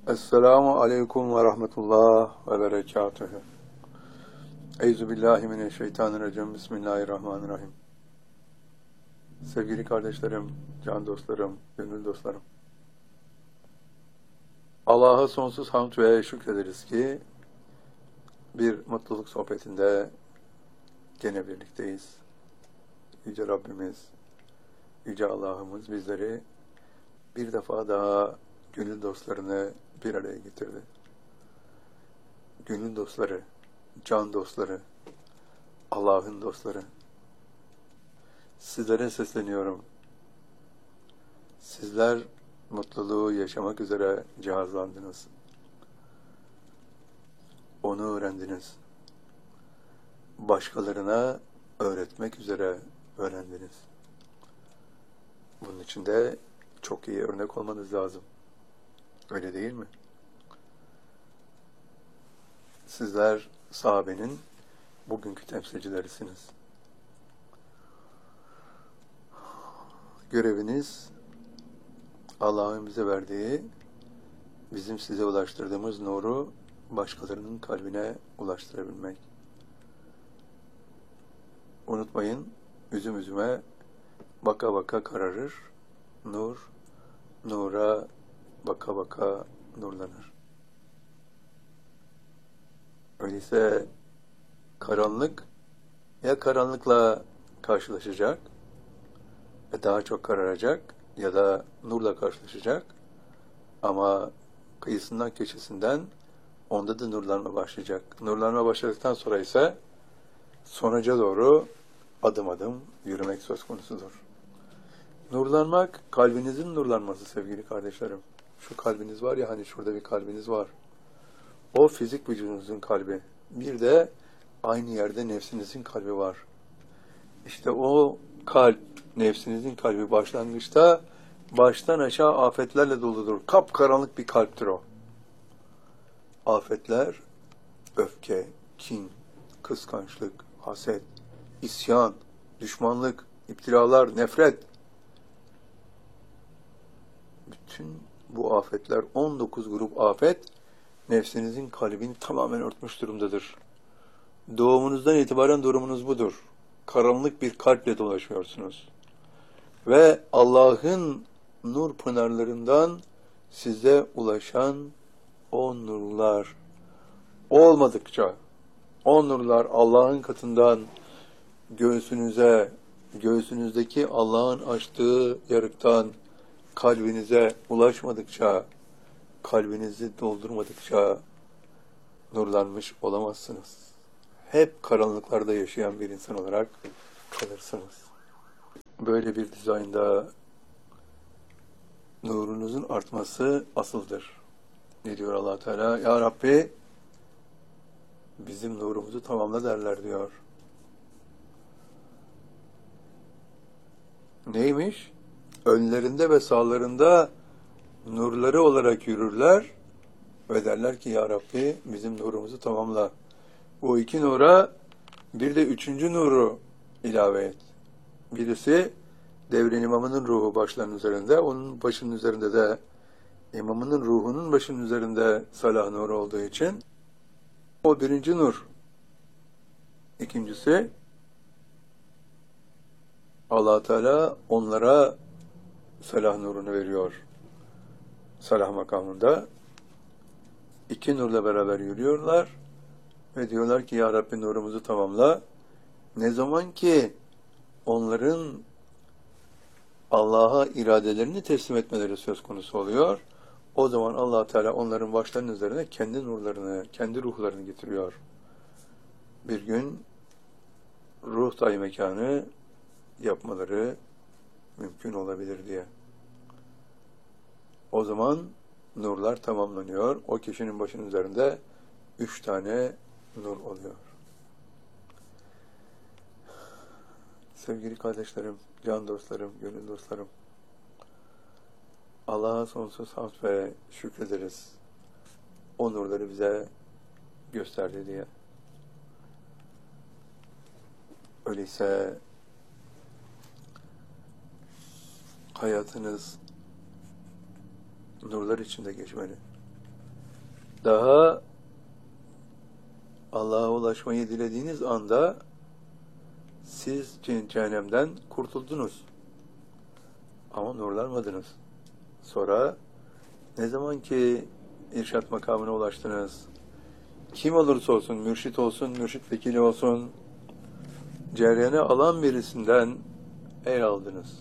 Esselamu aleyküm ve rahmetullah ve berekatühü. Euzubillahimineşşeytanirracim. Bismillahirrahmanirrahim. Sevgili kardeşlerim, can dostlarım, gönül dostlarım. Allah'a sonsuz hamd ve şükrederiz ki bir mutluluk sohbetinde gene birlikteyiz. Yüce Rabbimiz, Yüce Allah'ımız bizleri bir defa daha gönül dostlarını bir araya getirdi. Gönül dostları, can dostları, Allah'ın dostları. Sizlere sesleniyorum. Sizler mutluluğu yaşamak üzere cihazlandınız. Onu öğrendiniz. Başkalarına öğretmek üzere öğrendiniz. Bunun için de çok iyi örnek olmanız lazım. Öyle değil mi? Sizler sahabenin bugünkü temsilcilerisiniz. Göreviniz Allah'ın bize verdiği, bizim size ulaştırdığımız nuru başkalarının kalbine ulaştırabilmek. Unutmayın, üzüm üzüme baka baka kararır, nur, nura baka baka nurlanır. Öyleyse karanlık ya karanlıkla karşılaşacak, daha çok kararacak ya da nurla karşılaşacak, ama kıyısından köşesinden onda da nurlanma başlayacak. Nurlanma başladıktan sonra ise sonuca doğru adım adım yürümek söz konusudur. Nurlanmak, kalbinizin nurlanması sevgili kardeşlerim. Şu kalbiniz var ya, hani şurada bir kalbiniz var. O fizik vücudunuzun kalbi. Bir de aynı yerde nefsinizin kalbi var. İşte o kalp, nefsinizin kalbi başlangıçta baştan aşağı afetlerle doludur. Kapkaranlık bir kalptir o. Afetler, öfke, kin, kıskançlık, haset, isyan, düşmanlık, iptiralar, nefret. Bütün bu afetler, 19 grup afet, nefsinizin kalbini tamamen örtmüş durumdadır. Doğumunuzdan itibaren durumunuz budur. Karanlık bir kalple dolaşıyorsunuz. Ve Allah'ın nur pınarlarından size ulaşan o nurlar olmadıkça, o nurlar Allah'ın katından göğsünüze, göğsünüzdeki Allah'ın açtığı yarıktan kalbinize ulaşmadıkça, kalbinizi doldurmadıkça nurlanmış olamazsınız. Hep karanlıklarda yaşayan bir insan olarak kalırsınız. Böyle bir dizaynda nurunuzun artması asıldır. Ne diyor Allah Teala? Ya Rabbi, bizim nurumuzu tamamla derler diyor. Neymiş? Önlerinde ve sağlarında nurları olarak yürürler ve derler ki ya Rabbi, bizim nurumuzu tamamla. O iki nura bir de üçüncü nuru ilave et. Birisi devrin imamının ruhu başlarının üzerinde, onun başının üzerinde de imamının ruhunun başının üzerinde salah nuru olduğu için o birinci nur. İkincisi, Allah Teala onlara salah nurunu veriyor. Salah makamında iki nurla beraber yürüyorlar ve diyorlar ki ya Rabbi, nurumuzu tamamla. Ne zaman ki onların Allah'a iradelerini teslim etmeleri söz konusu oluyor, o zaman Allah Teala onların başlarının üzerine kendi nurlarını, kendi ruhlarını getiriyor. Bir gün ruh dahi mekanı yapmaları mümkün olabilir diye. O zaman nurlar tamamlanıyor. O kişinin başının üzerinde 3 tane nur oluyor. Sevgili kardeşlerim, can dostlarım, gönül dostlarım, Allah'a sonsuz hamd ve şükrederiz. O nurları bize gösterdi diye. Öyleyse hayatınız nurlar içinde geçmeli. Daha Allah'a ulaşmayı dilediğiniz anda siz cehennemden kurtuldunuz. Ama nurlanmadınız. Sonra ne zaman ki irşat makamına ulaştınız, kim olursa olsun, mürşit olsun, mürşit vekili olsun, ceryanı alan birisinden el aldınız.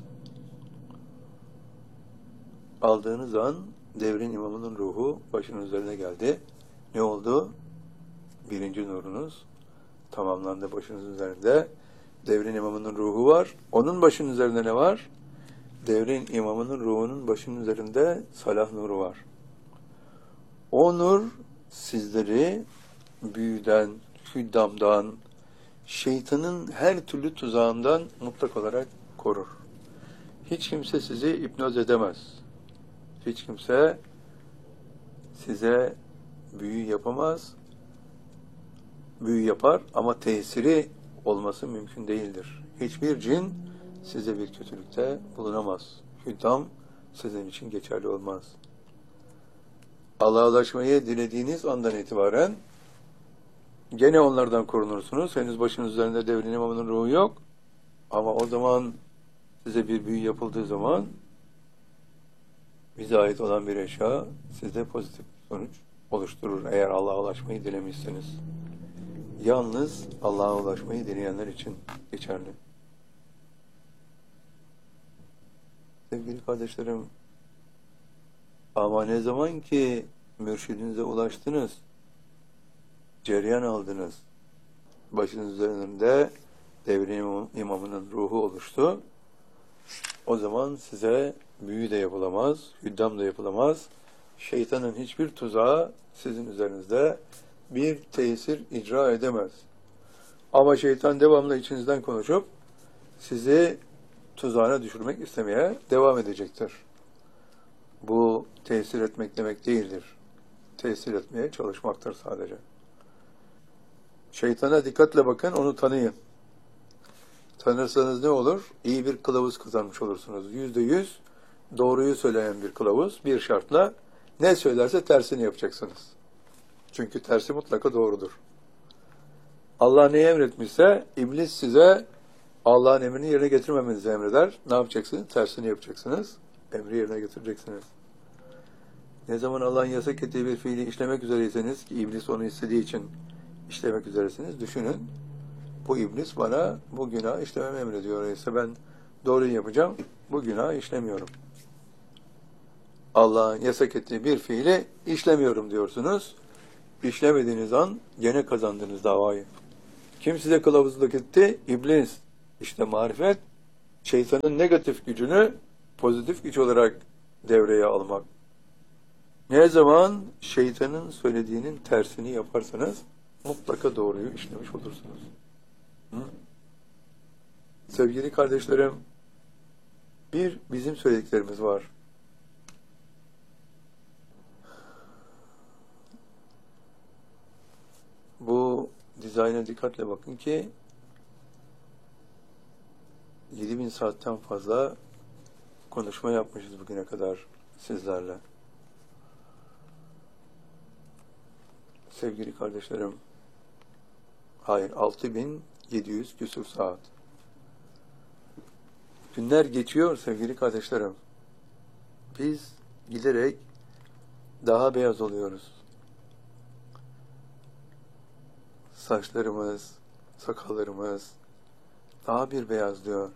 Aldığınız an devrin imamının ruhu başının üzerine geldi. Ne oldu? Birinci nurunuz tamamlandı başınızın üzerinde. Devrin imamının ruhu var. Onun başının üzerinde ne var? Devrin imamının ruhunun başının üzerinde salah nuru var. O nur sizleri büyüden, hüddamdan, şeytanın her türlü tuzağından mutlak olarak korur. Hiç kimse sizi hipnoz edemez. Hiç kimse size büyü yapamaz. Büyü yapar ama tesiri olması mümkün değildir. Hiçbir cin size bir kötülükte bulunamaz. Hüddam sizin için geçerli olmaz. Allah'a ulaşmayı dilediğiniz andan itibaren gene onlardan korunursunuz. Henüz başınız üzerinde devrin imamının ruhu yok. Ama o zaman size bir büyü yapıldığı zaman bize ait olan bir eşya sizde pozitif sonuç oluşturur. Eğer Allah'a ulaşmayı dilemişseniz. Yalnız Allah'a ulaşmayı dileyenler için geçerli. Sevgili kardeşlerim, ama ne zaman ki mürşidinize ulaştınız, cereyan aldınız, başınız üzerinde devrin imamının ruhu oluştu, o zaman size büyü de yapılamaz, hüddam da yapılamaz, şeytanın hiçbir tuzağı sizin üzerinizde bir tesir icra edemez. Ama şeytan devamlı içinizden konuşup sizi tuzağına düşürmek istemeye devam edecektir. Bu tesir etmek demek değildir. Tesir etmeye çalışmaktır sadece. Şeytana dikkatle bakın, onu tanıyın. Tanırsanız ne olur? İyi bir kılavuz kazanmış olursunuz. %100 doğruyu söyleyen bir kılavuz, bir şartla ne söylerse tersini yapacaksınız. Çünkü tersi mutlaka doğrudur. Allah neyi emretmişse iblis size Allah'ın emrini yerine getirmemenizi emreder. Ne yapacaksınız? Tersini yapacaksınız. Emri yerine getireceksiniz. Ne zaman Allah'ın yasak ettiği bir fiili işlemek üzereyseniz ki iblis onu istediği için işlemek üzeresiniz, düşünün. Bu iblis bana bu günah işlememi emrediyor. Öyleyse ben doğruyu yapacağım. Bu günah işlemiyorum. Allah'ın yasak ettiği bir fiili işlemiyorum diyorsunuz. İşlemediğiniz an gene kazandınız davayı. Kim size kılavuzluk etti? İblis. İşte marifet, şeytanın negatif gücünü pozitif güç olarak devreye almak. Ne zaman şeytanın söylediğinin tersini yaparsanız mutlaka doğruyu işlemiş olursunuz. Hı? Sevgili kardeşlerim, bizim söylediklerimiz var. Bu dizayna dikkatle bakın ki 7000 saatten fazla konuşma yapmışız bugüne kadar sizlerle. Sevgili kardeşlerim, hayır 6700 küsur saat. Günler geçiyor sevgili kardeşlerim. Biz giderek daha beyaz oluyoruz. Saçlarımız, sakallarımız daha bir beyazlıyor.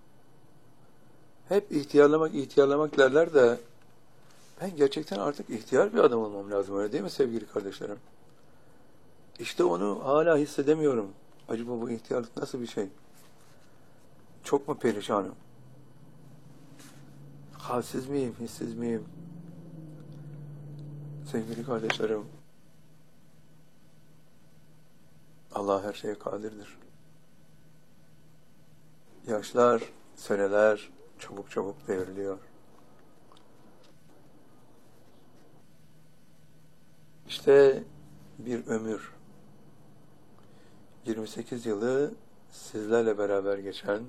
Hep ihtiyarlamak derler de ben gerçekten artık ihtiyar bir adam olmam lazım, öyle değil mi sevgili kardeşlerim? İşte onu hala hissedemiyorum. Acaba bu ihtiyarlık nasıl bir şey? Çok mu perişanım? Halsiz miyim, hissiz miyim? Sevgili kardeşlerim, Allah her şeye kadirdir. Yaşlar, seneler çabuk çabuk devriliyor. İşte bir ömür. 28 yılı sizlerle beraber geçen,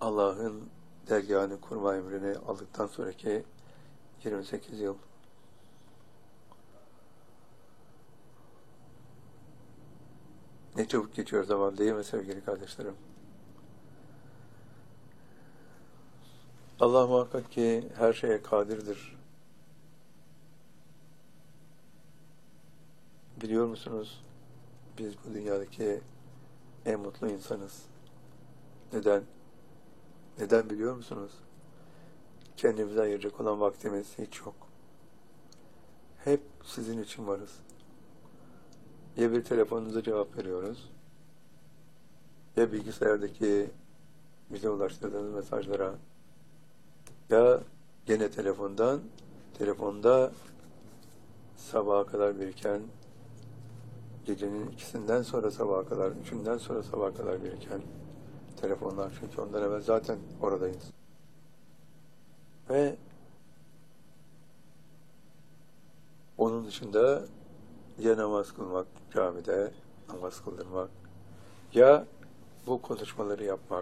Allah'ın dergâhını kurma emrini aldıktan sonraki 28 yıl. Ne çabuk geçiyor zaman, değil mi sevgili kardeşlerim? Allah muhakkak ki her şeye kadirdir. Biliyor musunuz? Biz bu dünyadaki en mutlu insanız. Neden? Neden biliyor musunuz? Kendimize ayıracak olan vaktimiz hiç yok. Hep sizin için varız. Ya bir telefonunuza cevap veriyoruz, ya bilgisayardaki bize ulaştırdığınız mesajlara, ya gene telefonda sabaha kadar biriken, gecenin ikisinden sonra sabaha kadar, üçünden sonra sabaha kadar biriken telefonlar. Çünkü ondan evvel zaten oradayız. Ve onun dışında ya namaz kılmak, camide namaz kıldırmak, ya bu konuşmaları yapmak,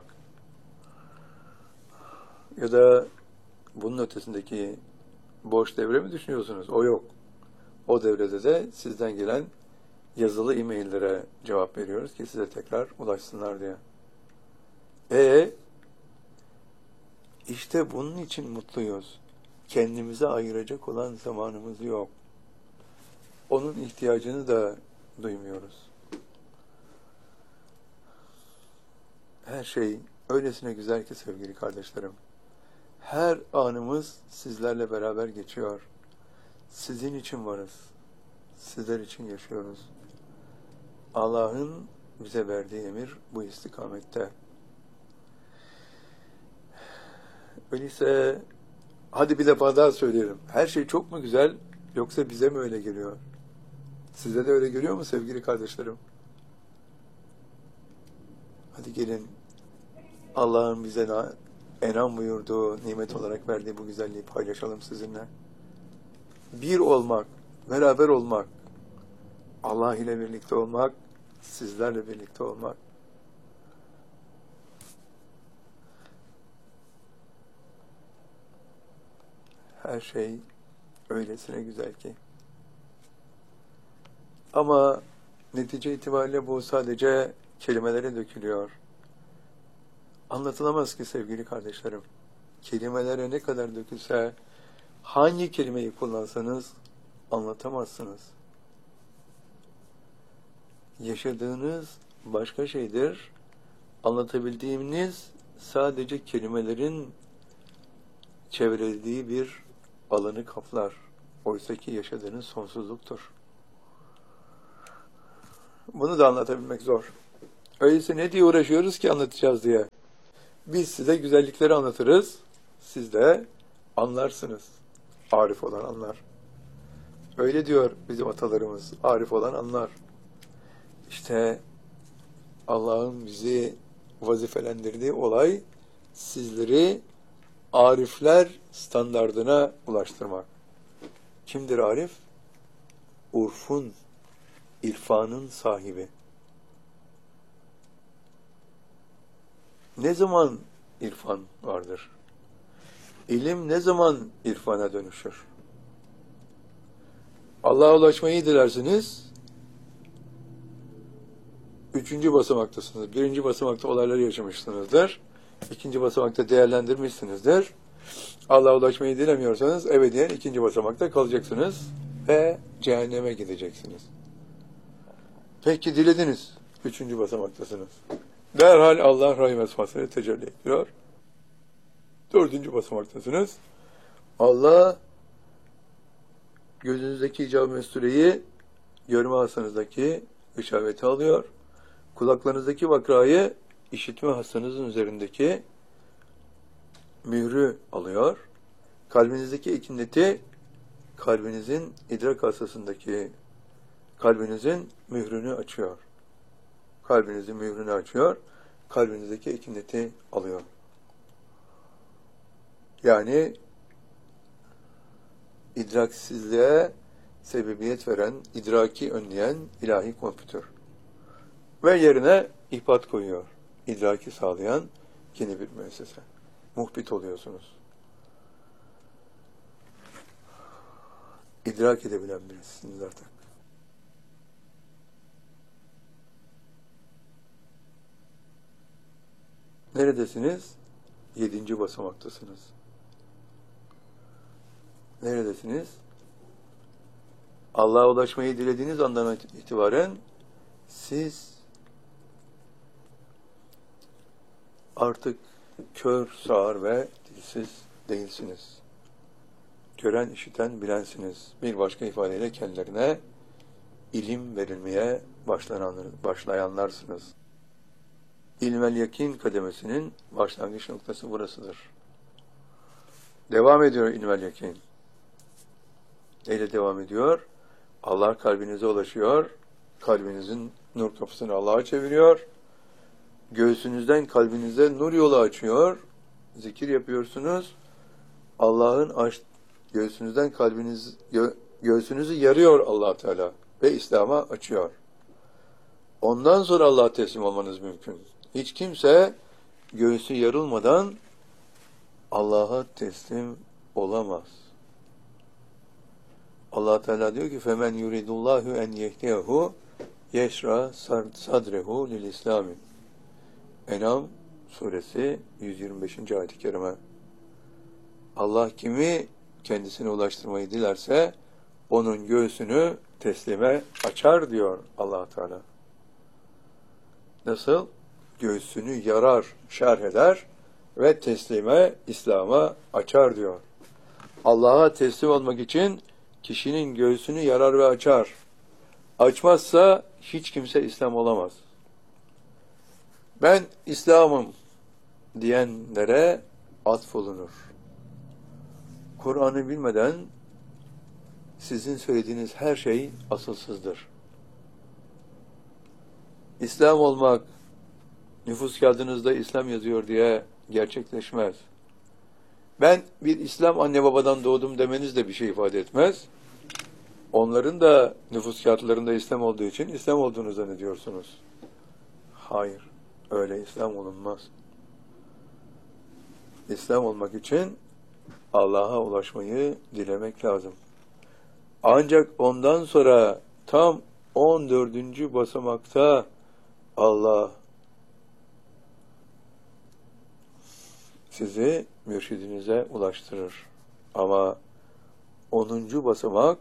ya da bunun ötesindeki boş devre mi düşünüyorsunuz? O yok. O devrede de sizden gelen yazılı e-maillere cevap veriyoruz ki size tekrar ulaşsınlar diye. İşte bunun için mutluyuz. Kendimize ayıracak olan zamanımız yok. Onun ihtiyacını da duymuyoruz. Her şey öylesine güzel ki sevgili kardeşlerim. Her anımız sizlerle beraber geçiyor. Sizin için varız. Sizler için yaşıyoruz. Allah'ın bize verdiği emir bu istikamette. Öyleyse hadi bir defa daha söyleyelim. Her şey çok mu güzel, yoksa bize mi öyle geliyor? Size de öyle geliyor mu sevgili kardeşlerim? Hadi gelin, Allah'ın bize enam buyurduğu, nimet olarak verdiği bu güzelliği paylaşalım sizinle. Bir olmak, beraber olmak, Allah ile birlikte olmak, sizlerle birlikte olmak. Her şey öylesine güzel ki. Ama netice itibariyle bu sadece kelimelere dökülüyor. Anlatılamaz ki sevgili kardeşlerim. Kelimelere ne kadar dökülse, hangi kelimeyi kullansanız anlatamazsınız. Yaşadığınız başka şeydir. Anlatabildiğiniz sadece kelimelerin çevrelediği bir alanı kaplar. Oysa ki yaşadığınız sonsuzluktur. Bunu da anlatabilmek zor. Öyleyse ne diye uğraşıyoruz ki anlatacağız diye. Biz size güzellikleri anlatırız, siz de anlarsınız. Arif olan anlar. Öyle diyor bizim atalarımız, arif olan anlar. İşte Allah'ın bizi vazifelendirdiği olay, sizleri arifler standardına ulaştırmak. Kimdir arif? Urfun, irfanın sahibi. Ne zaman irfan vardır? İlim ne zaman irfana dönüşür? Allah'a ulaşmayı dilersiniz, 3. basamaktasınız. 1. basamakta olayları yaşamışsınızdır. 2. basamakta değerlendirmişsinizdir. Allah'a ulaşmayı dilemiyorsanız ebediyen 2. basamakta kalacaksınız ve cehenneme gideceksiniz. Peki dilediniz, 3. basamaktasınız. Derhal Allah rahim esmasını tecelli ediyor. 4. basamaktasınız. Allah gözünüzdeki icab-ı mestureyi görme hastanızdaki işaveti alıyor. Kulaklarınızdaki vakrayı işitme hastanızın üzerindeki mührü alıyor. Kalbinizdeki ekineti kalbinizin idrak hastasındaki kalbinizin mührünü açıyor. Kalbinizin mührünü açıyor. Kalbinizdeki ekineti alıyor. Yani idraksizliğe sebebiyet veren, idraki önleyen ilahi kompütür. Ve yerine ihbat koyuyor. İdraki sağlayan yeni bir müessese. Muhbit oluyorsunuz. İdrak edebilen birisiniz artık. Neredesiniz? 7. basamaktasınız. Neredesiniz? Allah'a ulaşmayı dilediğiniz andan itibaren siz artık kör, sağır ve dilsiz değilsiniz. Gören, işiten, bilensiniz. Bir başka ifadeyle kendilerine ilim verilmeye başlayanlarsınız. İlmel yakin kademesinin başlangıç noktası burasıdır. Devam ediyor ilmel yakin. Neyle devam ediyor? Allah kalbinize ulaşıyor. Kalbinizin nur kapısını Allah'a çeviriyor. Göğsünüzden kalbinize nur yolu açıyor. Zikir yapıyorsunuz. Allah'ın göğsünüzden göğsünüzü yarıyor Allah Teala ve İslam'a açıyor. Ondan sonra Allah'a teslim olmanız mümkün. Hiç kimse göğsü yarılmadan Allah'a teslim olamaz. Allah Teala diyor ki: "Femen yuridullahu en yehdiyehu yeşra sadrehu lil İslam." En'am suresi 125. ayet-i kerime. Allah kimi kendisine ulaştırmayı dilerse onun göğsünü teslime açar diyor Allah Teala. Nasıl? Göğsünü yarar, şerh eder ve teslime, İslam'a açar diyor. Allah'a teslim olmak için kişinin göğsünü yarar ve açar. Açmazsa hiç kimse İslam olamaz. Ben İslam'ım diyenlere atfolunur. Kur'an'ı bilmeden sizin söylediğiniz her şey asılsızdır. İslam olmak, nüfus kağıdınızda İslam yazıyor diye gerçekleşmez. Ben bir İslam anne babadan doğdum demeniz de bir şey ifade etmez. Onların da nüfus kağıtlarında İslam olduğu için İslam olduğunu zannediyorsunuz. Hayır, öyle İslam olunmaz. İslam olmak için Allah'a ulaşmayı dilemek lazım. Ancak ondan sonra tam 14. basamakta Allah sizi mürşidinize ulaştırır. Ama 10. basamak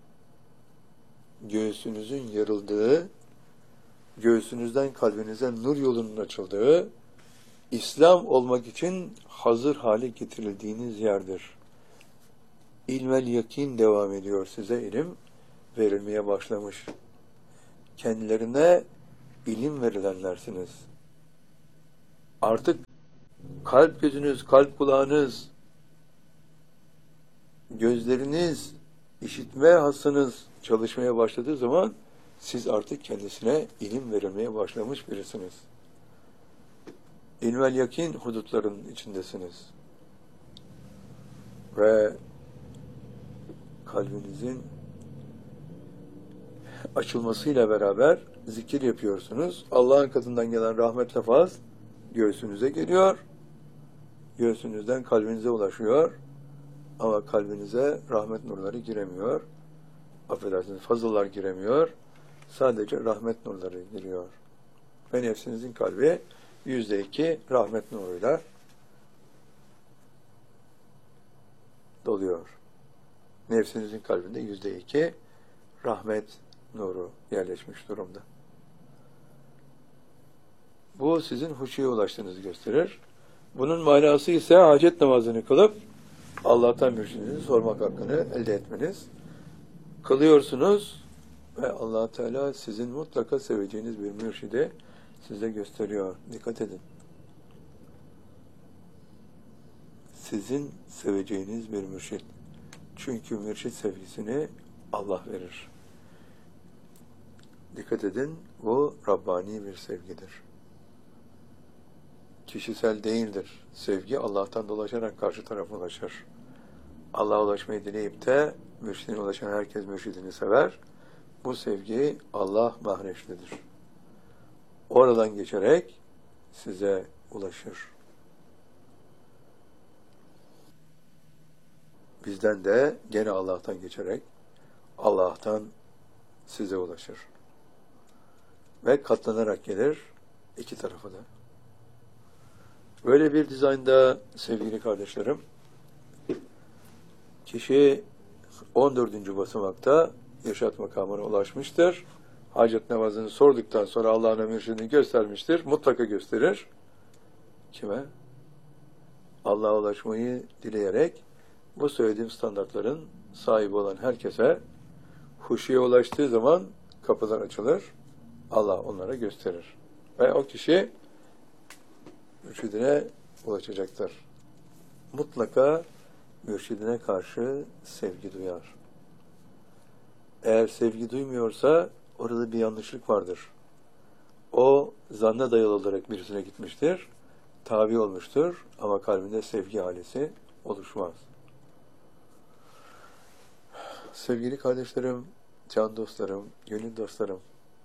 göğsünüzün yarıldığı, göğsünüzden kalbinize nur yolunun açıldığı, İslam olmak için hazır hale getirildiğiniz yerdir. İlmel yakin devam ediyor, size ilim verilmeye başlamış. Kendilerine ilim verilenlersiniz. Artık kalp gözünüz, kalp kulağınız, gözleriniz, işitme hassınız çalışmaya başladığı zaman siz artık kendisine ilim verilmeye başlamış birisiniz. İlmel yakin hudutların içindesiniz. Ve kalbinizin açılmasıyla beraber zikir yapıyorsunuz. Allah'ın katından gelen rahmetle faz göğsünüze geliyor. Göğsünüzden kalbinize ulaşıyor. Ama kalbinize rahmet nurları giremiyor. Affedersiniz, fazıllar giremiyor. Sadece rahmet nurları giriyor. Ve nefsinizin kalbi %2 rahmet nuruyla doluyor. Nefsinizin kalbinde %2 rahmet nuru yerleşmiş durumda. Bu sizin huşuya ulaştığınızı gösterir. Bunun manası ise hacet namazını kılıp Allah'tan mürşidinizi sormak hakkını elde etmeniz. Kılıyorsunuz ve Allah Teala sizin mutlaka seveceğiniz bir mürşidi size gösteriyor. Dikkat edin. Sizin seveceğiniz bir mürşid. Çünkü mürşid sevgisini Allah verir. Dikkat edin, bu Rabbani bir sevgidir. Kişisel değildir. Sevgi Allah'tan dolaşarak karşı tarafa ulaşır. Allah'a ulaşmayı dileyip de mürşidine ulaşan herkes mürşidini sever. Bu sevgi Allah mahreçlidir. Oradan geçerek size ulaşır. Bizden de gene Allah'tan geçerek Allah'tan size ulaşır. Ve katlanarak gelir iki tarafa da. Böyle bir dizaynda sevgili kardeşlerim, kişi 14. basamakta irşad makamına ulaşmıştır. Hacet namazını sorduktan sonra Allah'ın mürşidini göstermiştir. Mutlaka gösterir. Kime? Allah'a ulaşmayı dileyerek bu söylediğim standartların sahibi olan herkese huşuya ulaştığı zaman kapılar açılır. Allah onlara gösterir. Ve o kişi mürşidine ulaşacaktır. Mutlaka mürşidine karşı sevgi duyar. Eğer sevgi duymuyorsa orada bir yanlışlık vardır. O zanna dayalı olarak birisine gitmiştir, tabi olmuştur ama kalbinde sevgi halisi oluşmaz. Sevgili kardeşlerim, can dostlarım, gönül dostlarım,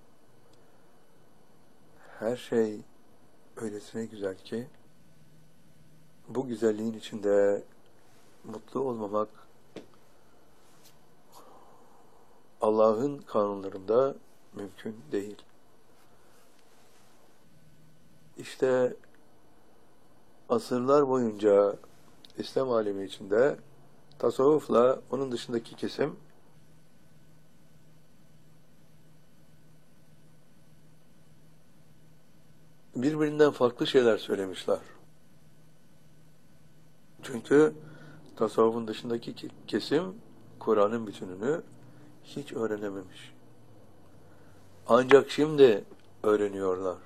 her şey öylesine güzel ki bu güzelliğin içinde mutlu olmamak Allah'ın kanunlarında mümkün değil. İşte asırlar boyunca İslam alemi içinde tasavvufla onun dışındaki kesim birbirinden farklı şeyler söylemişler. Çünkü tasavvufun dışındaki kesim Kur'an'ın bütününü hiç öğrenememiş. Ancak şimdi öğreniyorlar.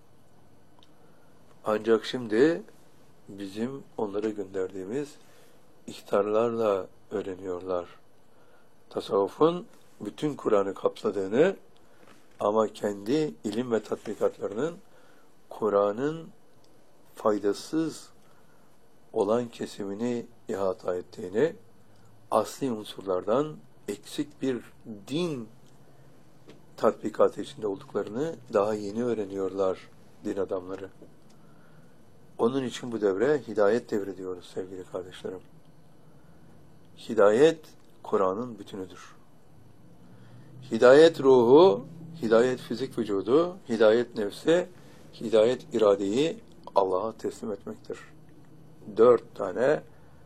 Ancak şimdi bizim onlara gönderdiğimiz ihtarlarla öğreniyorlar. Tasavvufun bütün Kur'an'ı kapsadığını ama kendi ilim ve tatbikatlarının Kur'an'ın faydasız olan kesimini ihata ettiğini, asli unsurlardan eksik bir din tatbikatı içinde olduklarını daha yeni öğreniyorlar din adamları. Onun için bu devre hidayet devri diyoruz sevgili kardeşlerim. Hidayet Kur'an'ın bütünüdür. Hidayet ruhu, hidayet fizik vücudu, hidayet nefsi, hidayet iradeyi Allah'a teslim etmektir. 4 tane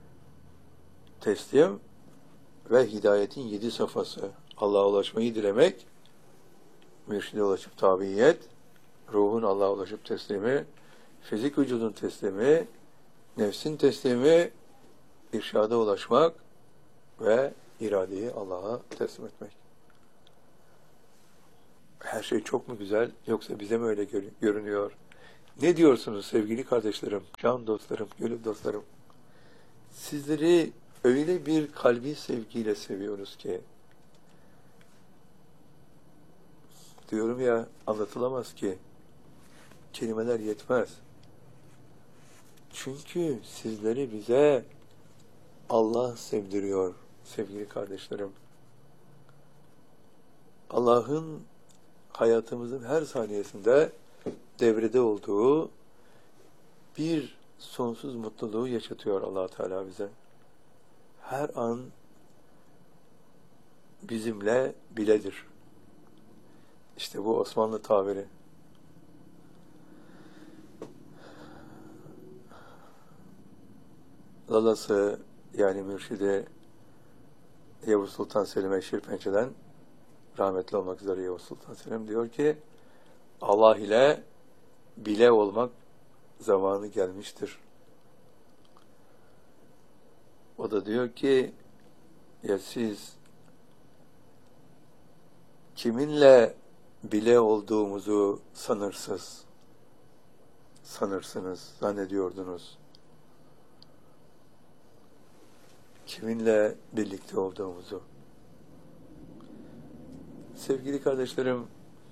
teslim ve hidayetin 7 safhası. Allah'a ulaşmayı dilemek, mürşide ulaşıp tabiyet, ruhun Allah'a ulaşıp teslimi, fizik vücudun teslimi, nefsin teslimi, irşada ulaşmak ve iradeyi Allah'a teslim etmek. Her şey çok mu güzel, yoksa bize mi öyle görünüyor? Ne diyorsunuz sevgili kardeşlerim, can dostlarım, gönül dostlarım? Sizleri öyle bir kalbi sevgiyle seviyoruz ki, diyorum ya, anlatılamaz ki, kelimeler yetmez. Çünkü sizleri bize Allah sevdiriyor sevgili kardeşlerim. Allah'ın hayatımızın her saniyesinde devrede olduğu bir sonsuz mutluluğu yaşatıyor Allah Teala bize. Her an bizimle biledir. İşte bu Osmanlı tabiri. Lalası yani mürşidi Yavuz Sultan Selim'e Şirpençe'den rahmetli olmak üzere Yavuz Sultan Selim diyor ki Allah ile bile olmak zamanı gelmiştir. O da diyor ki ya siz kiminle bile olduğumuzu sanırsınız, zannediyordunuz. Kiminle birlikte olduğumuzu. Sevgili kardeşlerim,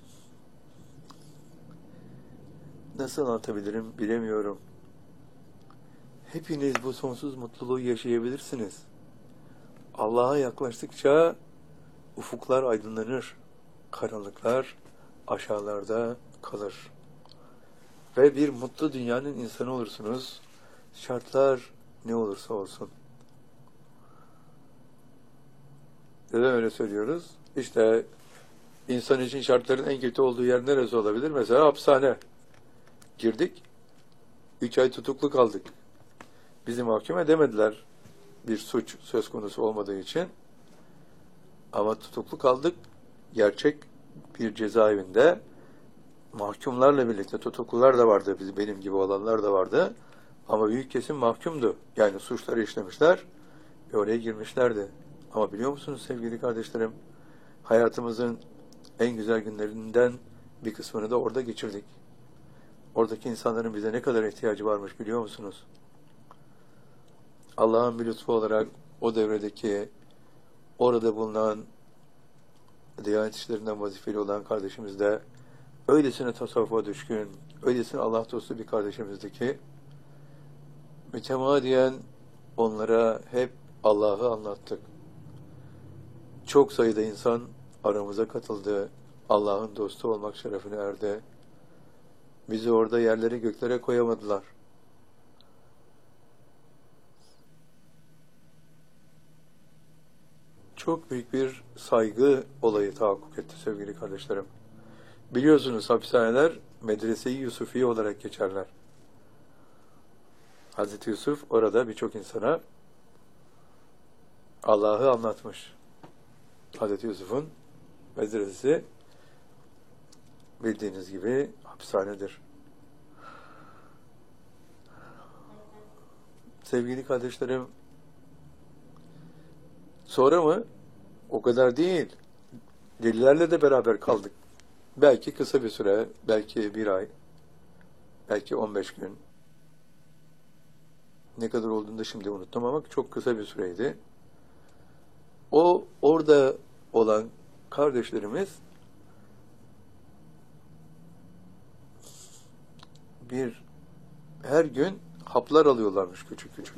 nasıl anlatabilirim bilemiyorum. Hepiniz bu sonsuz mutluluğu yaşayabilirsiniz. Allah'a yaklaştıkça ufuklar aydınlanır, karanlıklar aşağılarda kalır. Ve bir mutlu dünyanın insanı olursunuz. Şartlar ne olursa olsun. Neden öyle söylüyoruz? İşte insan için şartların en kötü olduğu yer neresi olabilir? Mesela hapishane. Girdik, 3 ay tutuklu kaldık. Bizi mahkum edemediler bir suç söz konusu olmadığı için. Ama tutuklu kaldık. Gerçek bir cezaevinde mahkumlarla birlikte tutuklular da vardı. Benim gibi olanlar da vardı. Ama büyük kesim mahkumdu. Yani suçları işlemişler ve oraya girmişlerdi. Ama biliyor musunuz sevgili kardeşlerim? Hayatımızın en güzel günlerinden bir kısmını da orada geçirdik. Oradaki insanların bize ne kadar ihtiyacı varmış biliyor musunuz? Allah'ın bir lütfu olarak o devredeki orada bulunan Diyanet İşlerinden vazifeli olan kardeşimiz de öylesine tasavvufa düşkün, öylesine Allah dostu bir kardeşimizdi ki mütemadiyen onlara hep Allah'ı anlattık. Çok sayıda insan aramıza katıldı. Allah'ın dostu olmak şerefine erdi. Bizi orada yerlere göklere koyamadılar. Çok büyük bir saygı olayı tahakkuk etti sevgili kardeşlerim. Biliyorsunuz hapishaneler Medrese-i Yusufiye olarak geçerler. Hazreti Yusuf orada birçok insana Allah'ı anlatmış. Hazreti Yusuf'un medresesi bildiğiniz gibi hapishanedir. Sevgili kardeşlerim, sonra mı? O kadar değil. Delilerle de beraber kaldık. Belki kısa bir süre, belki bir ay, belki 15 gün. Ne kadar olduğunu da şimdi unuttum ama çok kısa bir süreydi. O orada olan kardeşlerimiz her gün haplar alıyorlarmış küçük küçük.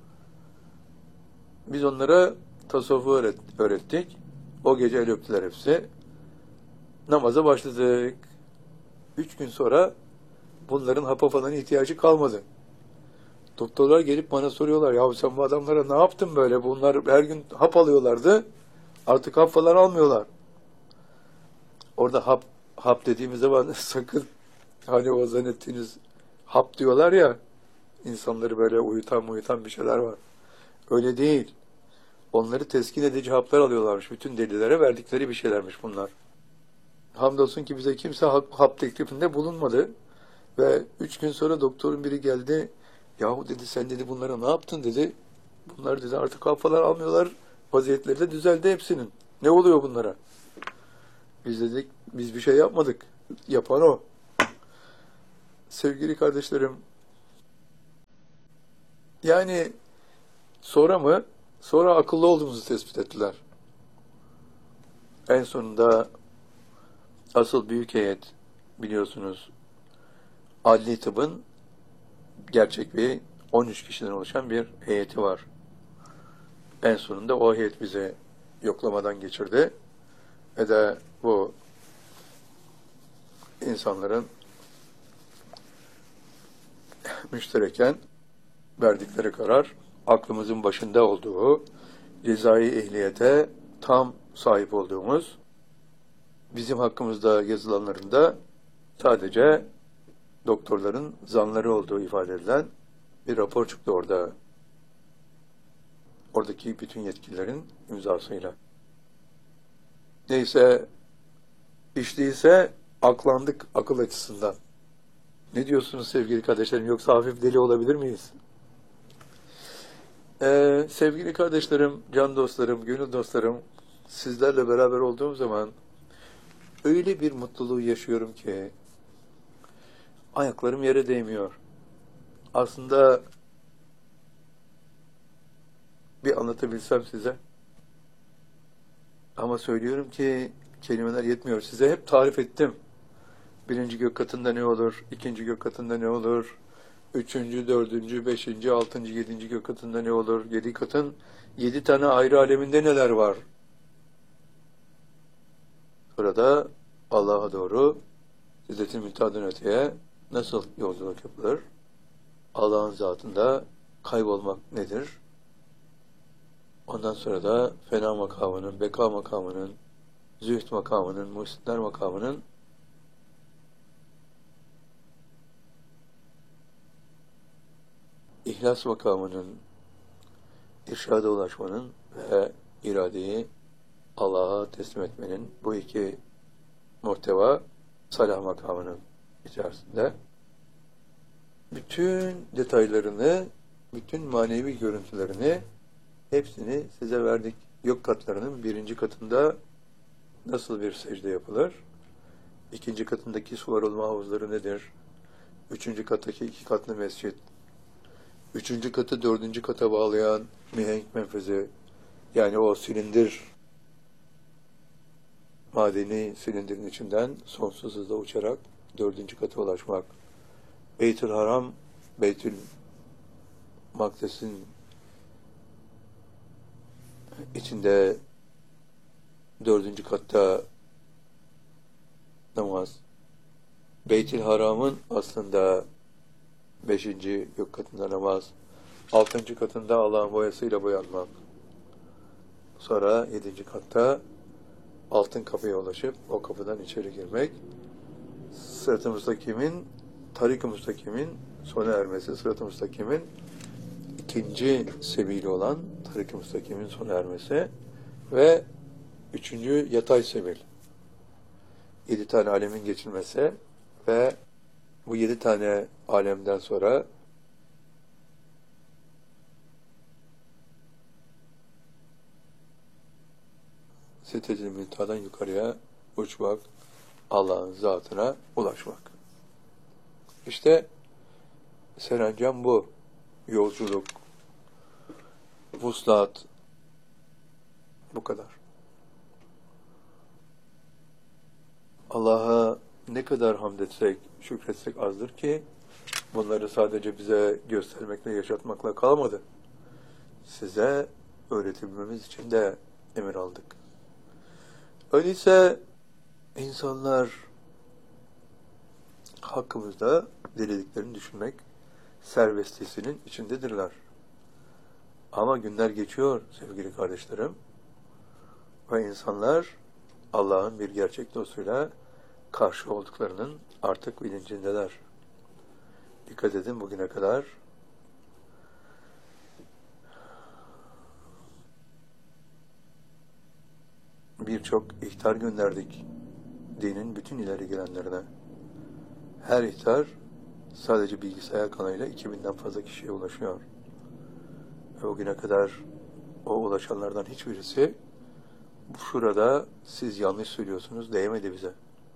Biz onlara tasavvufu öğrettik. O gece el öptüler hepsi. Namaza başladık. 3 gün sonra bunların hapa falan ihtiyacı kalmadı. Doktorlar gelip bana soruyorlar, ya sen bu adamlara ne yaptın böyle? Bunlar her gün hap alıyorlardı. Artık hap falan almıyorlar. Orada hap dediğimiz zaman sakın hani o zannettiğiniz hap diyorlar ya, insanları böyle uyutan bir şeyler var. Öyle değil. Onları teskin edici haplar alıyorlarmış. Bütün delilere verdikleri bir şeylermiş bunlar. Hamdolsun ki bize kimse hap teklifinde bulunmadı. Ve 3 gün sonra doktorun biri geldi. Yahu dedi, sen dedi bunlara ne yaptın dedi. Bunlar dedi artık hap falan almıyorlar. Vaziyetleri de düzeldi hepsinin. Ne oluyor bunlara? Biz dedik, biz bir şey yapmadık. Yapan o. Sevgili kardeşlerim, yani sonra mı? Sonra akıllı olduğumuzu tespit ettiler. En sonunda asıl büyük heyet, biliyorsunuz, Adli Tıbbın gerçek bir 13 kişiden oluşan bir heyeti var. En sonunda o heyet bizi yoklamadan geçirdi ve de bu insanların müştereken verdikleri karar, aklımızın başında olduğu, cezai ehliyete tam sahip olduğumuz, bizim hakkımızda yazılanlarında sadece doktorların zanları olduğu ifade edilen bir rapor çıktı orada. Oradaki bütün yetkililerin imzasıyla. Neyse, hiç değilse aklandık akıl açısından. Ne diyorsunuz sevgili kardeşlerim? Yoksa hafif deli olabilir miyiz? Sevgili kardeşlerim, can dostlarım, gönül dostlarım, sizlerle beraber olduğum zaman öyle bir mutluluğu yaşıyorum ki ayaklarım yere değmiyor. Aslında bir anlatabilsem size. Ama söylüyorum ki kelimeler yetmiyor. Size hep tarif ettim. Birinci gök katında ne olur? İkinci gök katında ne olur? Üçüncü, dördüncü, beşinci, altıncı, yedinci gök katında ne olur? 7 katın 7 tane ayrı aleminde neler var? Burada Allah'a doğru Sidret-i Münteha'dan öteye nasıl yolculuk yapılır? Allah'ın zatında kaybolmak nedir? Ondan sonra da fena makamının, beka makamının, zühd makamının, muhsinler makamının ihlas makamının, irşada ulaşmanın ve iradeyi Allah'a teslim etmenin bu iki muhteva salah makamının içerisinde. Bütün detaylarını, bütün manevi görüntülerini hepsini size verdik. Yok katlarının 1. katında nasıl bir secde yapılır? 2. katındaki suvar olma havuzları nedir? 3. kattaki 2 katlı mescit. 3. katı 4. kata bağlayan mihenk menfezi, yani o silindir, madeni silindirin içinden sonsuz hızla uçarak 4. kata ulaşmak. Beytül Haram, Beytül Makdes'in içinde 4. katta namaz. Beytül Haram'ın aslında 5. gök katında namaz. 6. katında Allah'ın boyasıyla boyanmak. Sonra 7. katta altın kapıya ulaşıp o kapıdan içeri girmek. Sırat-ı Müstakim'in, Tarik-i Müstakim'in sona ermesi, Sırat-ı Müstakim'in 2. sebili olan Tarik-i Müstakim'in sona ermesi ve 3. yatay sebil. 7 tane alemin geçilmesi ve bu 7 tane alemden sonra Sitte-i Müntaha'dan yukarıya uçmak, Allah'ın zatına ulaşmak. İşte serencam bu. Yolculuk, vuslat, bu kadar. Allah'a ne kadar hamd etsek, şükretsek azdır ki bunları sadece bize göstermekle, yaşatmakla kalmadı. Size öğretilmemiz için de emir aldık. Öyleyse insanlar hakkımızda deliliklerini düşünmek serbestliğinin içindedirler. Ama günler geçiyor sevgili kardeşlerim ve insanlar Allah'ın bir gerçek dostuyla karşı olduklarının artık bilincindeler. Dikkat edin, bugüne kadar birçok ihtar gönderdik dinin bütün ileri gelenlerine. Her ihtar sadece bilgisayar kanalıyla 2000'den fazla kişiye ulaşıyor. Ve o güne kadar o ulaşanlardan hiçbirisi şurada siz yanlış söylüyorsunuz diyemedi bize.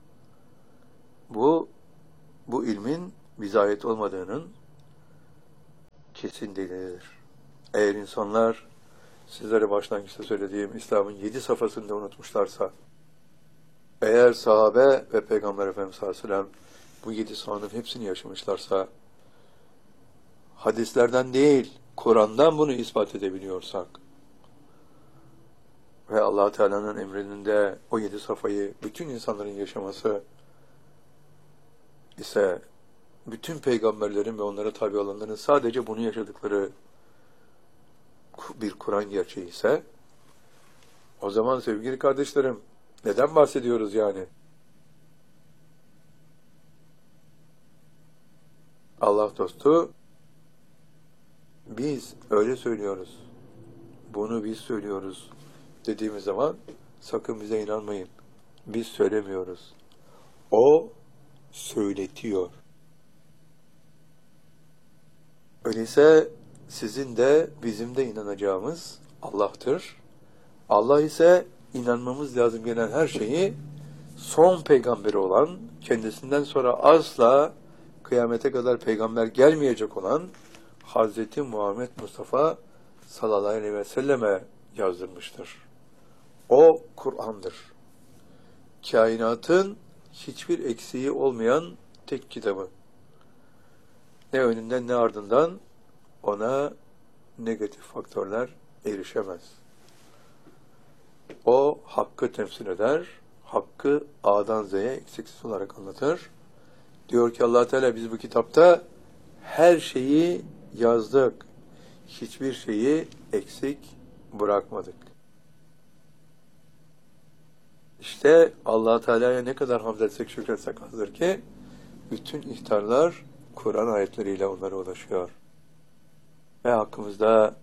Bu ilmin bize ait olmadığının kesin delilidir. Eğer insanlar sizlere başlangıçta söylediğim İslam'ın 7 safhasında unutmuşlarsa, eğer sahabe ve Peygamber Efendimiz sallallahu aleyhi ve sellem bu 7 sahanın hepsini yaşamışlarsa, hadislerden değil, Kur'an'dan bunu ispat edebiliyorsak ve Allah Teala'nın emrinde o 7 safhayı bütün insanların yaşaması ise bütün peygamberlerin ve onlara tabi olanların sadece bunu yaşadıkları bir Kur'an gerçeği ise, o zaman sevgili kardeşlerim, neden bahsediyoruz yani? Allah dostu, biz öyle söylüyoruz, bunu biz söylüyoruz dediğimiz zaman sakın bize inanmayın. Biz söylemiyoruz. O söyletiyor. Öyleyse sizin de bizim de inanacağımız Allah'tır. Allah ise inanmamız lazım gelen her şeyi son peygamberi olan, kendisinden sonra asla kıyamete kadar peygamber gelmeyecek olan Hazreti Muhammed Mustafa sallallahu aleyhi ve selleme yazdırmıştır. O Kur'an'dır. Kainatın hiçbir eksiği olmayan tek kitabı. Ne önünden ne ardından ona negatif faktörler erişemez. O hakkı temsil eder, hakkı A'dan Z'ye eksiksiz olarak anlatır. Diyor ki Allah Teala, biz bu kitapta her şeyi yazdık. Hiçbir şeyi eksik bırakmadık. İşte Allah Teala'ya ne kadar hamd etsek, şükretsek azdır ki bütün ihtarlar Kur'an ayetleriyle onlara ulaşıyor. ve hakkımızda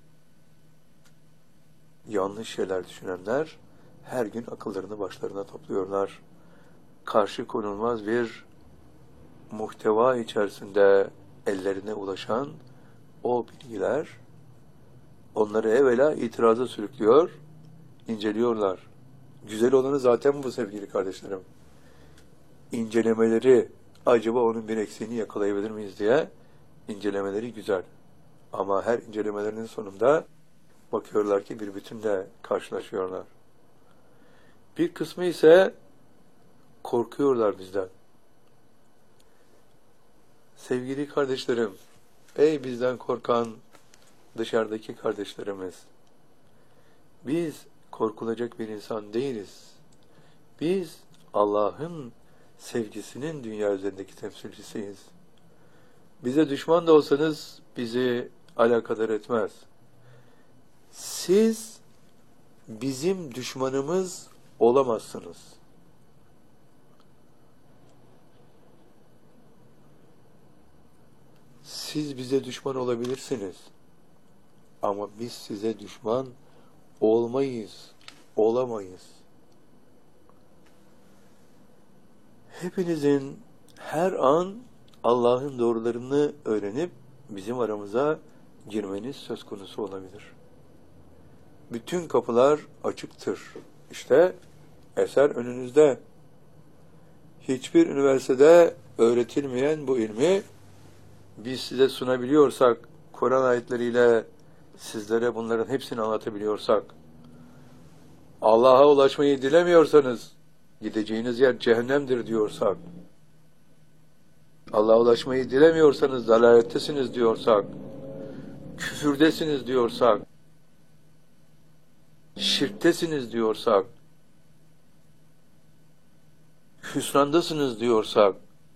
yanlış şeyler düşünenler her gün akıllarını başlarına topluyorlar. Karşı konulmaz bir muhteva içerisinde ellerine ulaşan o bilgiler onları evvela itiraza sürüklüyor, inceliyorlar. Güzel olanı zaten bu sevgili kardeşlerim. İncelemeleri, acaba onun bir eksiğini yakalayabilir miyiz diye incelemeleri güzel. Ama her incelemelerinin sonunda bakıyorlar ki bir bütünle karşılaşıyorlar. Bir kısmı ise korkuyorlar bizden. Sevgili kardeşlerim, ey bizden korkan dışarıdaki kardeşlerimiz, biz korkulacak bir insan değiliz. Biz Allah'ın sevgisinin dünya üzerindeki temsilcisiyiz. Bize düşman da olsanız bizi alakadar etmez. Siz bizim düşmanımız olamazsınız. Siz bize düşman olabilirsiniz. Ama biz size düşman olmayız, olamayız. Hepinizin her an Allah'ın doğrularını öğrenip bizim aramıza girmeniz söz konusu olabilir. Bütün kapılar açıktır. İşte eser önünüzde. Hiçbir üniversitede öğretilmeyen bu ilmi biz size sunabiliyorsak, Kur'an ayetleriyle sizlere bunların hepsini anlatabiliyorsak, Allah'a ulaşmayı dilemiyorsanız, gideceğiniz yer cehennemdir diyorsak, Allah'a ulaşmayı dilemiyorsanız dalalettesiniz diyorsak, küfürdesiniz diyorsak, şirktesiniz diyorsak, hüsrandasınız diyorsak,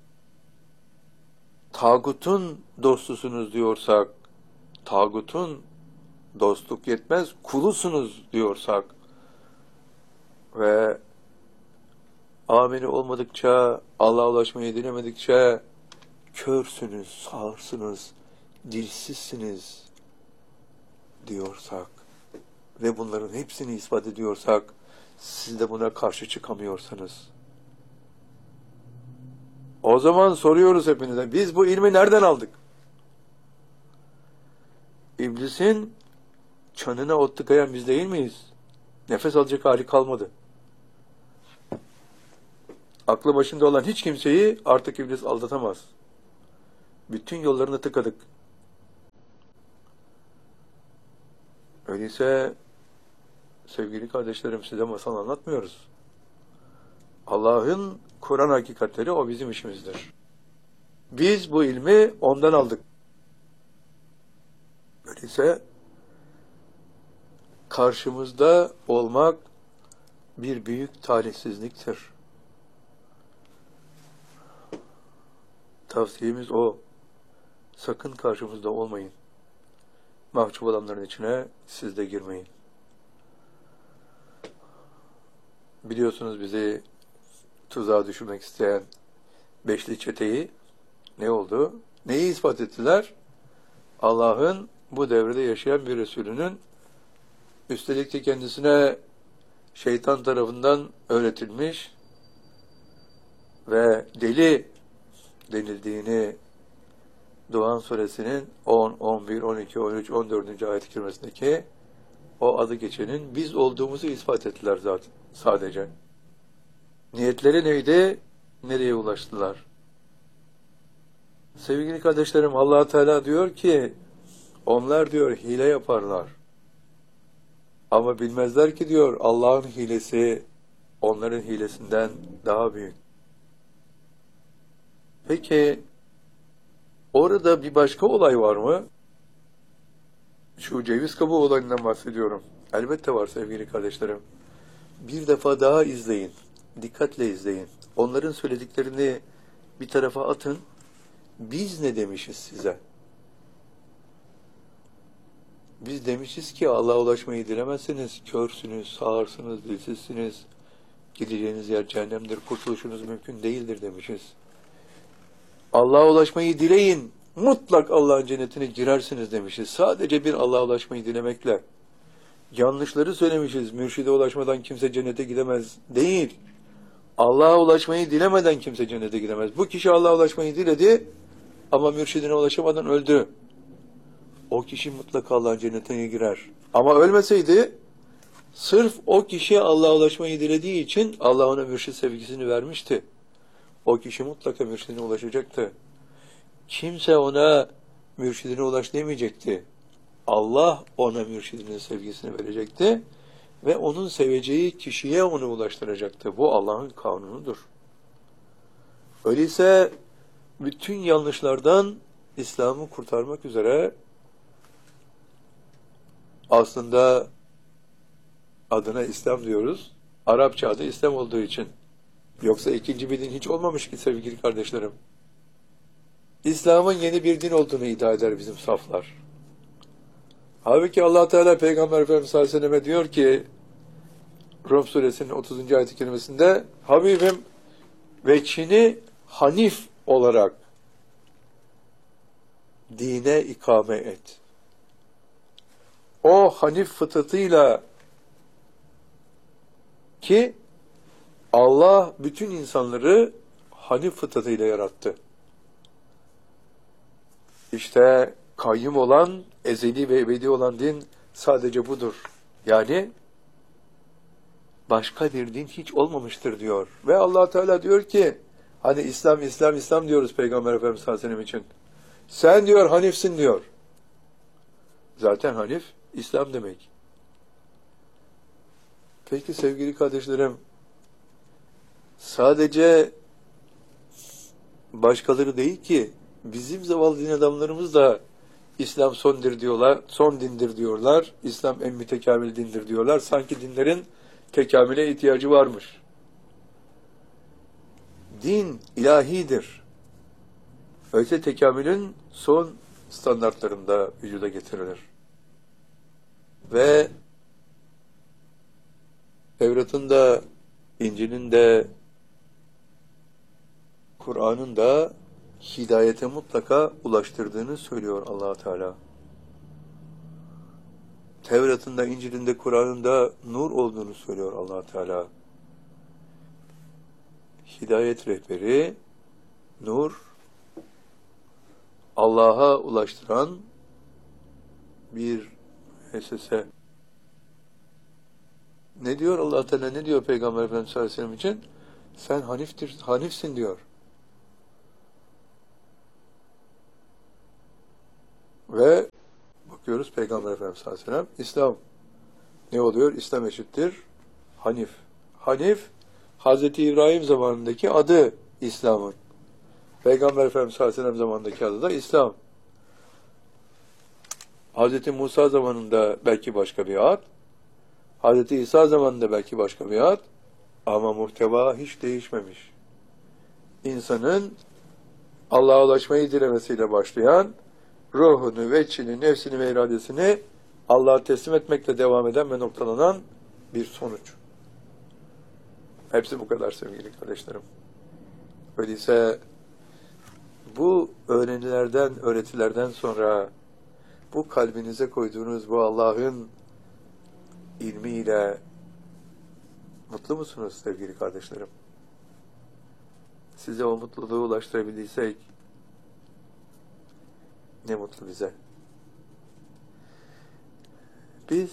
tağutun dostusunuz diyorsak, tağutun dostluk yetmez, kulusunuz diyorsak ve ameli olmadıkça, Allah'a ulaşmayı dilemedikçe körsünüz, sağırsınız, dilsizsiniz diyorsak ve bunların hepsini ispat ediyorsak, siz de buna karşı çıkamıyorsanız, o zaman soruyoruz hepinize, biz bu ilmi nereden aldık? İblisin çanına ot tıkayan biz değil miyiz? Nefes alacak hali kalmadı. Aklı başında olan hiç kimseyi artık iblis aldatamaz. Bütün yollarını tıkadık. Öyleyse sevgili kardeşlerim, size masal anlatmıyoruz. Allah'ın Kur'an hakikatleri o bizim işimizdir. Biz bu ilmi ondan aldık. Öyleyse karşımızda olmak bir büyük talihsizliktir. Tavsiyemiz o. Sakın karşımızda olmayın. Mahcup olanların içine siz de girmeyin. Biliyorsunuz bizi tuzağa düşürmek isteyen beşli çeteyi ne oldu? Neyi ispat ettiler? Allah'ın bu devrede yaşayan bir Resulünün üstelik de kendisine şeytan tarafından öğretilmiş ve deli denildiğini Duhan suresinin 10, 11, 12, 13, 14. ayet-i kerimesindeki o adı geçenin biz olduğumuzu ispat ettiler zaten sadece. Niyetleri neydi? Nereye ulaştılar? Sevgili kardeşlerim, Allah Teala diyor ki onlar diyor hile yaparlar. Ama bilmezler ki diyor Allah'ın hilesi onların hilesinden daha büyük. Peki orada bir başka olay var mı? Şu ceviz kabuğu olayından bahsediyorum. Elbette var sevgili kardeşlerim. Bir defa daha izleyin. Dikkatle izleyin. Onların söylediklerini bir tarafa atın. Biz ne demişiz size? Biz demişiz ki Allah'a ulaşmayı dilemezseniz körsünüz, sağırsınız, dilsizsiniz. Gideceğiniz yer cehennemdir, kurtuluşunuz mümkün değildir demişiz. Allah'a ulaşmayı dileyin mutlak Allah'ın cennetine girersiniz demişiz. Sadece bir Allah'a ulaşmayı dilemekle. Yanlışları söylemişiz. Mürşide ulaşmadan kimse cennete gidemez. Değil. Allah'a ulaşmayı dilemeden kimse cennete gidemez. Bu kişi Allah'a ulaşmayı diledi ama mürşidine ulaşamadan öldü. O kişi mutlaka Allah'ın cennetine girer. Ama ölmeseydi, sırf o kişi Allah'a ulaşmayı dilediği için Allah ona mürşid sevgisini vermişti. O kişi mutlaka mürşidine ulaşacaktı. Kimse ona mürşidine ulaş demeyecekti. Allah ona mürşidinin sevgisini verecekti ve onun seveceği kişiye onu ulaştıracaktı. Bu Allah'ın kanunudur. Öyleyse bütün yanlışlardan İslam'ı kurtarmak üzere aslında adına İslam diyoruz. Arapça adı İslam olduğu için. Yoksa ikinci bir din hiç olmamış ki sevgili kardeşlerim. İslam'ın yeni bir din olduğunu iddia eder bizim saflar. Halbuki Allah Teala Peygamber Efendimiz sallallahu aleyhi ve selleme diyor ki Rum suresinin 30. ayet-i kerimesinde Habibim veçhini hanif olarak dine ikame et. O hanif fıtratıyla ki Allah bütün insanları hanif fıtratıyla yarattı. İşte kayyum olan, ezeli ve ebedi olan din sadece budur. Yani başka bir din hiç olmamıştır diyor. Ve Allah Teala diyor ki, hani İslam, İslam, İslam diyoruz Peygamber Efendimiz sallallahu aleyhi ve sellem için. Sen diyor hanifsin diyor. Zaten hanif, İslam demek. Peki sevgili kardeşlerim, sadece başkaları değil ki, bizim zavallı din adamlarımız da İslam sondur diyorlar, son dindir diyorlar. İslam en mütekamil dindir diyorlar. Sanki dinlerin tekamüle ihtiyacı varmış. Din ilahidir. Öyleyse tekamülün son standartlarında vücuda getirilir. Ve Tevrat'ın da, İncil'in de, Kur'an'ın da hidayete mutlaka ulaştırdığını söylüyor Allah Teala. Tevrat'ın da, İncil'in de, Kur'an'ın da nur olduğunu söylüyor Allah Teala. Hidayet rehberi, nur, Allah'a ulaştıran bir müessese. Ne diyor Allah Teala, ne diyor Peygamber Efendimiz sallallahu aleyhi ve sellem için? Sen hanifsin diyor. Ve bakıyoruz Peygamber Efendimiz sallallahu aleyhi ve sellem, İslam ne oluyor? İslam eşittir hanif. Hanif, Hazreti İbrahim zamanındaki adı İslam'ın. Peygamber Efendimiz sallallahu aleyhi ve sellem zamanındaki adı da İslam. Hazreti Musa zamanında belki başka bir ad, Hazreti İsa zamanında belki başka bir ad, ama muhteva hiç değişmemiş. İnsanın Allah'a ulaşmayı dilemesiyle başlayan, ruhunu, veçhini, nefsini ve iradesini Allah'a teslim etmekle devam eden ve noktalanan bir sonuç. Hepsi bu kadar sevgili kardeşlerim. Öyleyse bu öğrenilerden, öğretilerden sonra bu kalbinize koyduğunuz bu Allah'ın ilmiyle mutlu musunuz sevgili kardeşlerim? Size o mutluluğu ulaştırabildiysek ne mutlu bize. Biz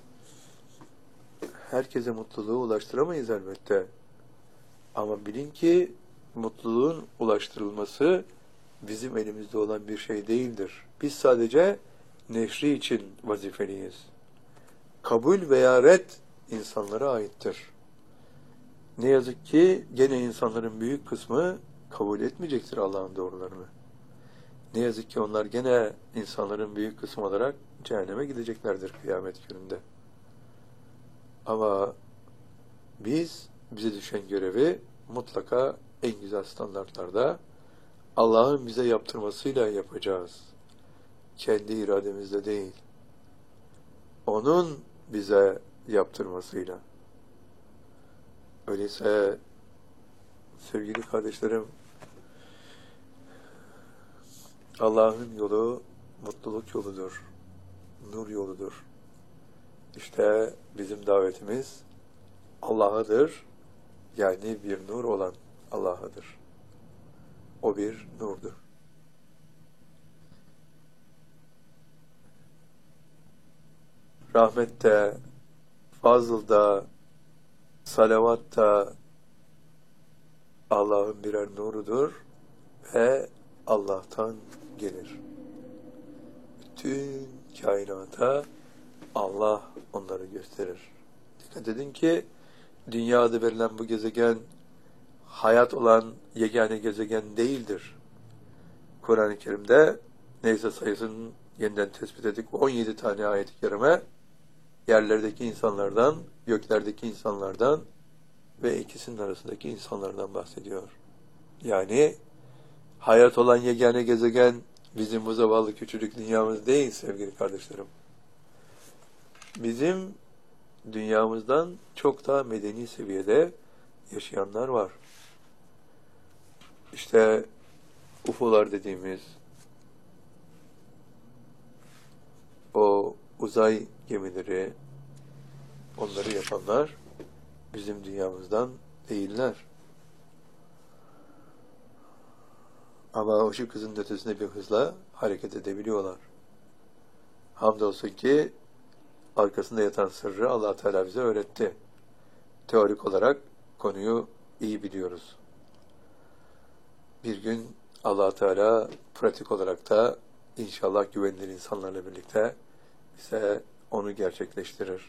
herkese mutluluğu ulaştıramayız elbette. Ama bilin ki mutluluğun ulaştırılması bizim elimizde olan bir şey değildir. Biz sadece neşri için vazifeliyiz. Kabul veya red insanlara aittir. Ne yazık ki gene insanların büyük kısmı kabul etmeyecektir Allah'ın doğrularını. Ne yazık ki onlar gene insanların büyük kısmı olarak cehenneme gideceklerdir kıyamet gününde. Ama biz, bize düşen görevi mutlaka en güzel standartlarda Allah'ın bize yaptırmasıyla yapacağız. Kendi irademizle değil. Onun bize yaptırmasıyla. Öyleyse sevgili kardeşlerim, Allah'ın yolu mutluluk yoludur, nur yoludur. İşte bizim davetimiz Allah'adır, yani bir nur olan Allah'adır. O bir nurdur. Rahmette, fazılda, salavatta Allah'ın birer nurudur ve Allah'tan gelir. Bütün kainata Allah onları gösterir. Dikkat edin ki dünya adı verilen bu gezegen hayat olan yegane gezegen değildir. Kur'an-ı Kerim'de neyse sayısının yeniden tespit edip 17 tane ayet-i kerime yerlerdeki insanlardan, göklerdeki insanlardan ve ikisinin arasındaki insanlardan bahsediyor. Yani hayat olan yegane gezegen bizim bu zavallı küçücük dünyamız değil sevgili kardeşlerim. Bizim dünyamızdan çok daha medeni seviyede yaşayanlar var. İşte UFO'lar dediğimiz o uzay gemileri, onları yapanlar bizim dünyamızdan değiller. Ama ışık hızının ötesinde bir hızla hareket edebiliyorlar. Hamdolsun ki arkasında yatan sırrı Allah Teala bize öğretti. Teorik olarak konuyu iyi biliyoruz. Bir gün Allah Teala pratik olarak da inşallah güvenilir insanlarla birlikte bize onu gerçekleştirir.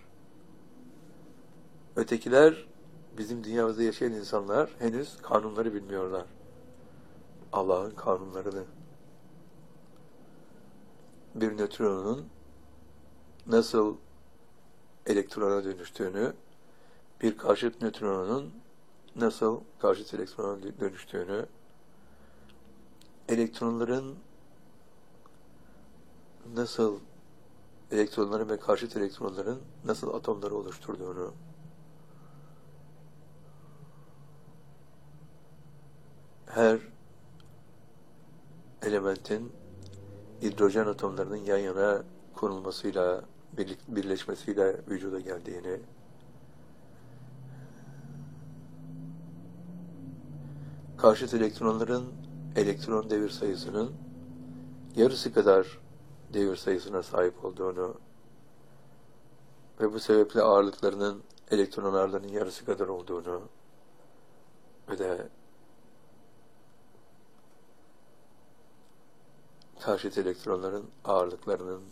Ötekiler, bizim dünyamızda yaşayan insanlar henüz kanunları bilmiyorlar. Allah'ın kanunlarını. Bir nötronun nasıl elektrona dönüştüğünü, bir karşıt nötronun nasıl karşıt elektrona dönüştüğünü, elektronların nasıl elektronların ve karşıt elektronların nasıl atomları oluşturduğunu, her elementin hidrojen atomlarının yan yana konulmasıyla, birleşmesiyle vücuda geldiğini, karşıt elektronların elektron devir sayısının yarısı kadar devir sayısına sahip olduğunu ve bu sebeple ağırlıklarının elektron ağırlığının yarısı kadar olduğunu ve de karşıt elektronların ağırlıklarının